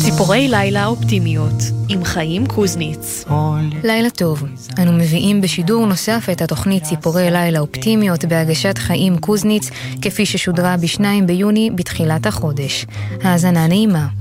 ציפורי לילה אופטימיות עם חיים קוזניץ. לילה טוב, אנו מביאים בשידור נוסף את התוכנית ציפורי לילה אופטימיות בהגשת חיים קוזניץ, כפי ששודרה ב2 ביוני בתחילת החודש. האזנה נעימה.